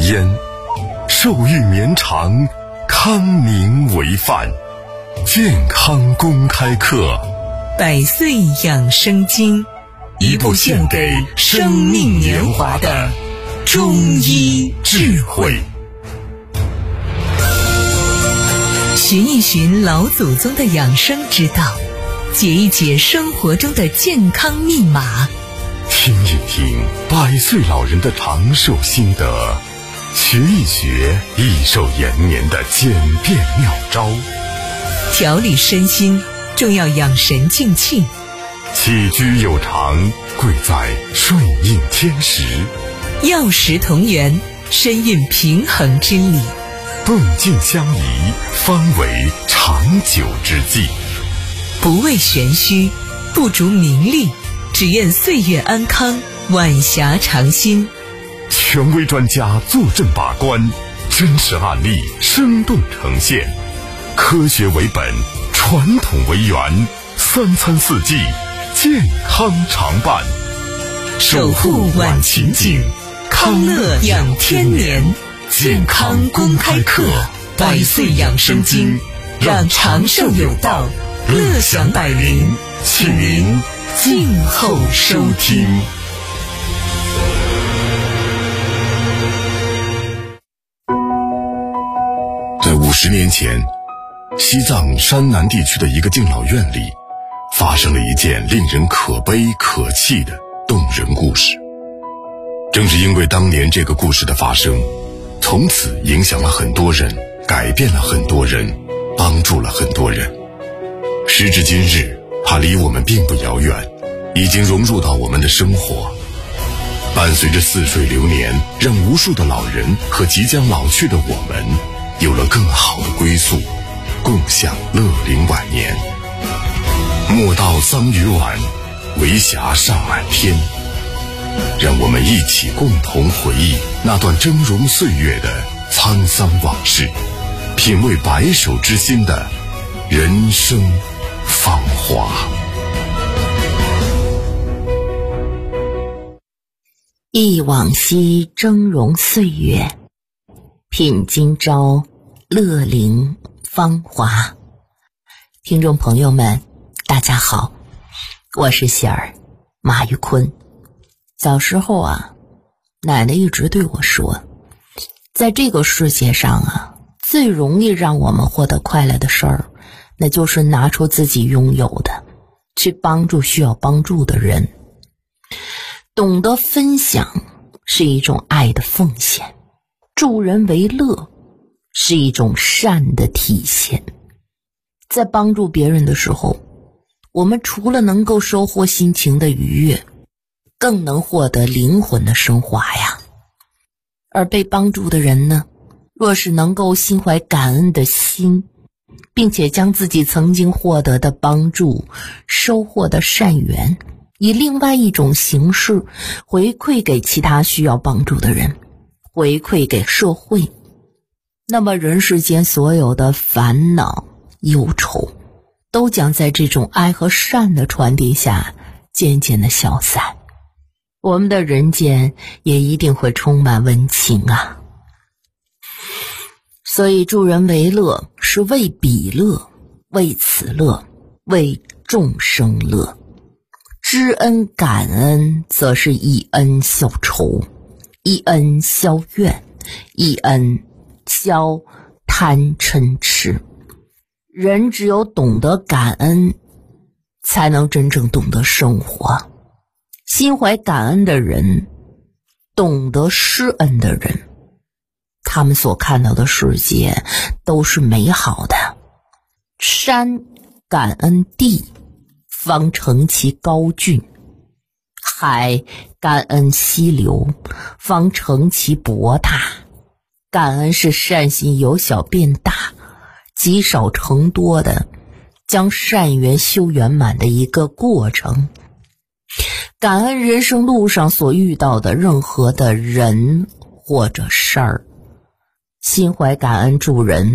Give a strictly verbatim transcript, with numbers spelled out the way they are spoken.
焉，寿育绵长，康宁为范。健康公开课， 百岁养生经， 一部献给生命年华的中医智慧。 寻一寻老祖宗的养生之道，解一解生活中的健康密码， 听一听百岁老人的长寿心得，学一学益寿延年的简便妙招。 调理身心，重要养神静气。 起居有常，贵在顺应天时。 药食同源，深蕴平衡之理。 动静相宜，方为长久之计。 不为玄虚，不逐名利，只愿岁月安康，晚霞长新。 权威专家坐镇把关，真实案例生动呈现。科学为本，传统为源，三餐四季，健康常伴。守护晚晴景，康乐养天年。健康公开课，百岁养生经，让长寿有道，乐享百龄，请您静候收听。在五十年前，西藏山南地区的一个敬老院里，发生了一件令人可悲可气的动人故事。正是因为当年这个故事的发生，从此影响了很多人，改变了很多人，帮助了很多人。时至今日，它离我们并不遥远，已经融入到我们的生活，伴随着似水流年，让无数的老人和即将老去的我们有了更好的归宿，共享乐龄晚年。莫道桑榆晚，为霞尚满天。让我们一起共同回忆那段峥嵘岁月的沧桑往事，品味白首之心的人生芳华。 忆往昔峥嵘岁月，品今朝乐龄芳华。听众朋友们，大家好，我是喜儿马玉坤。小时候啊，奶奶一直对我说，在这个世界上啊，最容易让我们获得快乐的事儿，那就是拿出自己拥有的，去帮助需要帮助的人。懂得分享是一种爱的奉献，助人为乐是一种善的体现。在帮助别人的时候，我们除了能够收获心情的愉悦，更能获得灵魂的升华呀。而被帮助的人呢，若是能够心怀感恩的心，并且将自己曾经获得的帮助、收获的善缘，以另外一种形式回馈给其他需要帮助的人，回馈给社会，那么人世间所有的烦恼、忧愁，都将在这种爱和善的传递下渐渐的消散。我们的人间也一定会充满温情啊。所以助人为乐，是为彼乐，为此乐，为众生乐。知恩感恩，则是以恩消仇，以恩消怨，以恩消贪嗔痴。人只有懂得感恩，才能真正懂得生活。心怀感恩的人，懂得施恩的人，他们所看到的世界都是美好的。山感恩地，方成其高峻；海感恩溪流，方成其博大。感恩是善心由小变大，积少成多的将善缘修圆满的一个过程。感恩人生路上所遇到的任何的人或者事儿，心怀感恩助人，